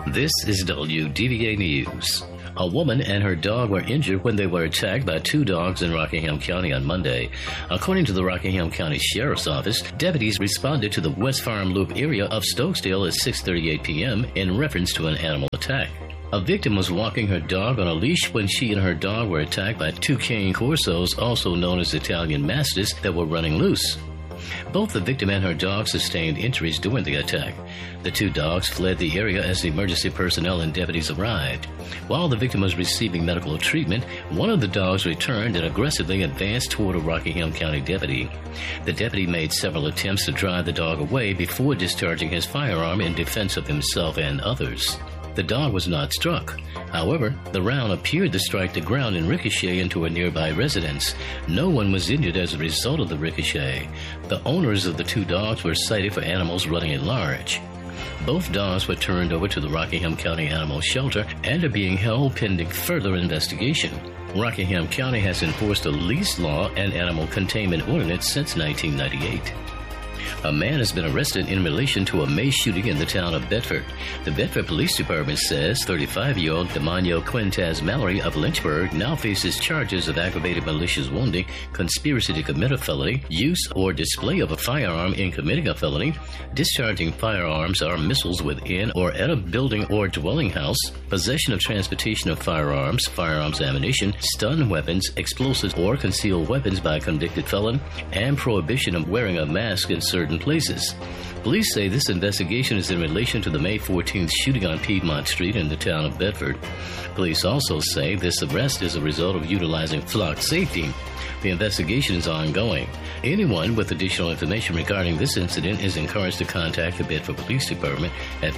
This is WDVA News. A woman and her dog were injured when they were attacked by two dogs in Rockingham County on Monday. According to the Rockingham County Sheriff's Office, deputies responded to the West Farm Loop area of Stokesdale at 6:38 p.m. in reference to an animal attack. A victim was walking her dog on a leash when she and her dog were attacked by two cane corsos, also known as Italian Mastiffs, that were running loose. Both the victim and her dog sustained injuries during the attack. The two dogs fled the area as the emergency personnel and deputies arrived. While the victim was receiving medical treatment, one of the dogs returned and aggressively advanced toward a Rockingham County deputy. The deputy made several attempts to drive the dog away before discharging his firearm in defense of himself and others. The dog was not struck. However, the round appeared to strike the ground and ricochet into a nearby residence. No one was injured as a result of the ricochet. The owners of the two dogs were cited for animals running at large. Both dogs were turned over to the Rockingham County Animal Shelter and are being held pending further investigation. Rockingham County has enforced a leash law and animal containment ordinance since 1998. A man has been arrested in relation to a May shooting in the town of Bedford. The Bedford Police Department says 35-year-old Demonio Quintez Mallory of Lynchburg now faces charges of aggravated malicious wounding, conspiracy to commit a felony, use or display of a firearm in committing a felony, discharging firearms or missiles within or at a building or dwelling house, possession of transportation of firearms, firearms ammunition, stun weapons, explosives, or concealed weapons by a convicted felon, and prohibition of wearing a mask in certain places. Police say this investigation is in relation to the May 14th shooting on Piedmont Street in the town of Bedford. Police also say this arrest is a result of utilizing flock safety. The investigation is ongoing. Anyone with additional information regarding this incident is encouraged to contact the Bedford Police Department at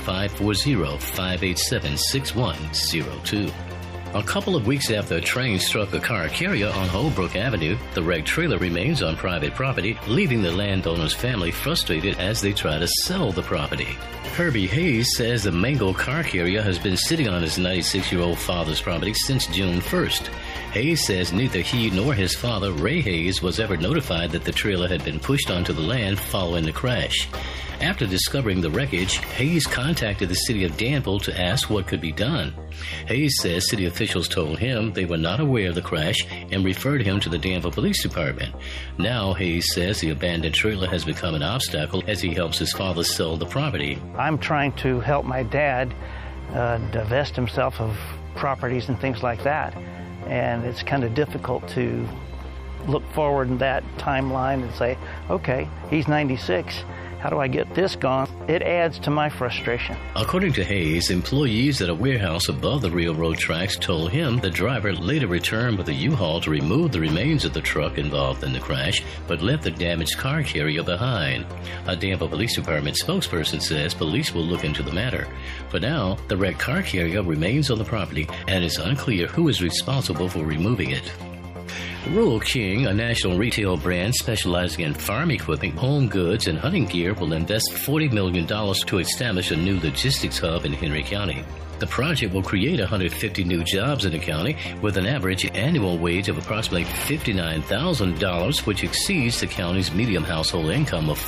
540-587-6102. A couple of weeks after a train struck a car carrier on Holbrook Avenue, the wrecked trailer remains on private property, leaving the landowner's family frustrated as they try to sell the property. Herbie Hayes says the Mango car carrier has been sitting on his 96-year-old father's property since June 1st. Hayes says neither he nor his father, Ray Hayes, was ever notified that the trailer had been pushed onto the land following the crash. After discovering the wreckage, Hayes contacted the city of Danville to ask what could be done. Hayes says city officials told him they were not aware of the crash and referred him to the Danville Police Department. Now, Hayes says the abandoned trailer has become an obstacle as he helps his father sell the property. I'm trying to help my dad divest himself of properties and things like that. And it's kind of difficult to look forward in that timeline and say, okay, he's 96. How do I get this gone? It adds to my frustration. According to Hayes, employees at a warehouse above the railroad tracks told him the driver later returned with a U-Haul to remove the remains of the truck involved in the crash, but left the damaged car carrier behind. A Danville Police Department spokesperson says police will look into the matter. For now, the wrecked car carrier remains on the property, and it's unclear who is responsible for removing it. Rural King, a national retail brand specializing in farm equipment, home goods, and hunting gear, will invest $40 million to establish a new logistics hub in Henry County. The project will create 150 new jobs in the county with an average annual wage of approximately $59,000, which exceeds the county's median household income of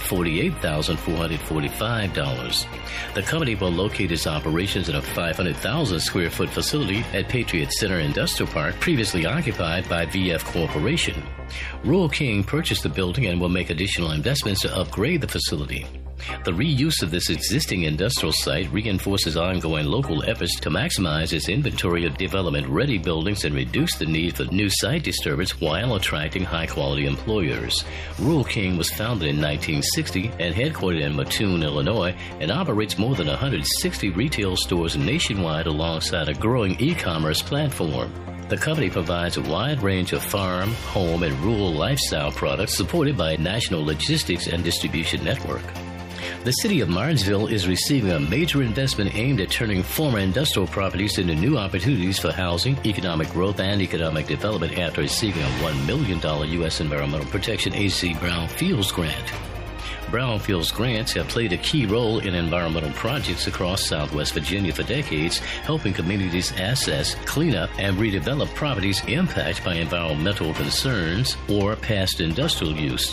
$48,445. The company will locate its operations in a 500,000 square foot facility at Patriot Center Industrial Park, previously occupied by VF Corporation. Rural King purchased the building and will make additional investments to upgrade the facility. The reuse of this existing industrial site reinforces ongoing local efforts to maximize its inventory of development-ready buildings and reduce the need for new site disturbance while attracting high-quality employers. Rural King was founded in 1960 and headquartered in Mattoon, Illinois, and operates more than 160 retail stores nationwide alongside a growing e-commerce platform. The company provides a wide range of farm, home, and rural lifestyle products supported by a national logistics and distribution network. The city of Martinsville is receiving a major investment aimed at turning former industrial properties into new opportunities for housing, economic growth, and economic development after receiving a $1 million U.S. Environmental Protection Agency Brownfields grant. Brownfields grants have played a key role in environmental projects across Southwest Virginia for decades, helping communities assess, clean up, and redevelop properties impacted by environmental concerns or past industrial use.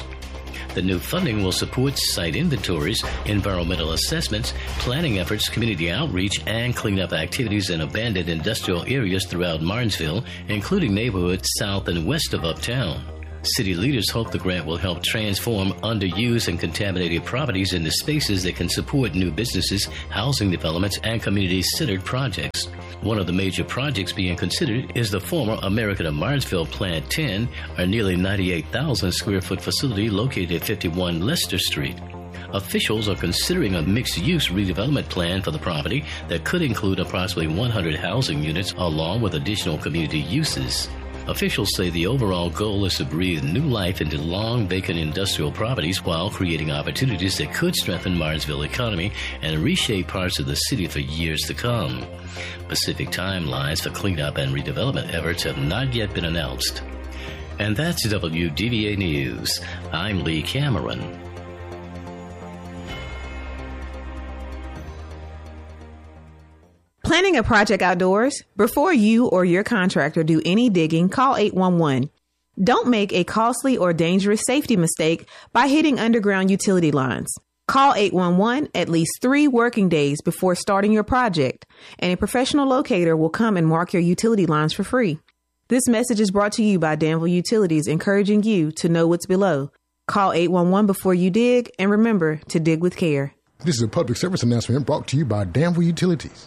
The new funding will support site inventories, environmental assessments, planning efforts, community outreach, and cleanup activities in abandoned industrial areas throughout Martinsville, including neighborhoods south and west of Uptown. City leaders hope the grant will help transform underused and contaminated properties into spaces that can support new businesses, housing developments, and community-centered projects. One of the major projects being considered is the former American of Martinsville Plant 10, a nearly 98,000 square foot facility located at 51 Leicester Street. Officials are considering a mixed-use redevelopment plan for the property that could include approximately 100 housing units along with additional community uses. Officials say the overall goal is to breathe new life into long vacant industrial properties while creating opportunities that could strengthen Martinsville economy and reshape parts of the city for years to come. Specific timelines for cleanup and redevelopment efforts have not yet been announced. And that's WDVA News. I'm Lee Cameron. Planning a project outdoors? Before you or your contractor do any digging, call 811. Don't make a costly or dangerous safety mistake by hitting underground utility lines. Call 811 at least 3 working days before starting your project, and a professional locator will come and mark your utility lines for free. This message is brought to you by Danville Utilities, encouraging you to know what's below. Call 811 before you dig, and remember to dig with care. This is a public service announcement brought to you by Danville Utilities.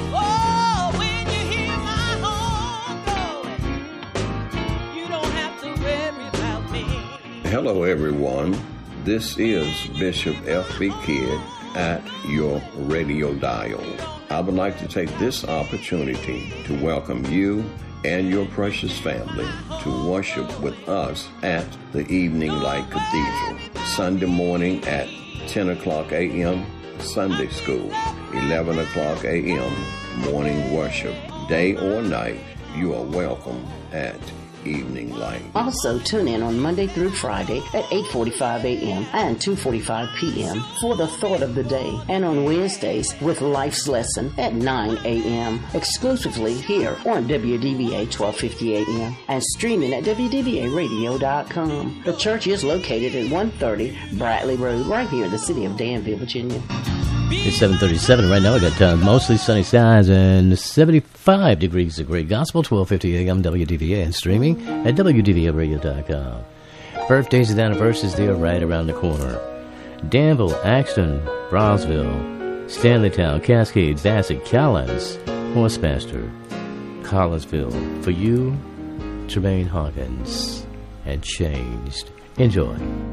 Hello, everyone. This is Bishop F.B. Kidd at your radio dial. I would like to take this opportunity to welcome you and your precious family to worship with us at the Evening Light Cathedral. Sunday morning at 10 o'clock a.m., Sunday school, 11 o'clock a.m., morning worship. Day or night, you are welcome at Evening Light. Also, tune in on Monday through Friday at 8:45 a.m. and 2:45 p.m. for the Thought of the Day, and on Wednesdays with Life's Lesson at 9 a.m. exclusively here on WDVA 1250 a.m. and streaming at WDVAradio.com. The church is located at 130 Bradley Road, right here in the city of Danville, Virginia. It's 7:37 right now. We got mostly sunny skies and 75 degrees of great gospel, 1250 AM WDVA, and streaming at WDVAradio.com. Birthdays and anniversaries, they are right around the corner. Danville, Axton, Brownsville, Stanleytown, Cascade, Bassett, Callens, Horsemaster, Collinsville. For you, Tremaine Hawkins, and Changed. Enjoy.